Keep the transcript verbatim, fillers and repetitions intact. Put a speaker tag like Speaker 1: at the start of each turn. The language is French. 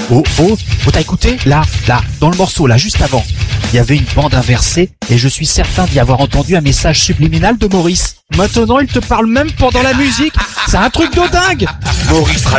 Speaker 1: Oh, oh, oh, t'as écouté? Là, là, dans le morceau, là, juste avant. Il y avait une bande inversée et je suis certain d'y avoir entendu un message subliminal de Maurice. Maintenant, il te parle même pendant la musique. C'est un truc de dingue.
Speaker 2: Maurice